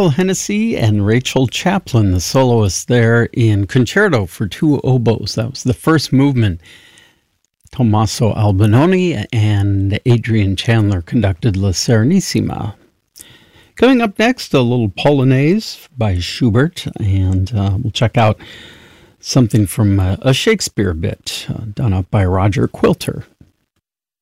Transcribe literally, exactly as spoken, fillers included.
Michael Hennessy and Rachel Chaplin, the soloists there in Concerto for Two Oboes. That was the first movement. Tommaso Albinoni and Adrian Chandler conducted La Serenissima. Coming up next, a little Polonaise by Schubert, and uh, we'll check out something from a, a Shakespeare bit uh, done up by Roger Quilter.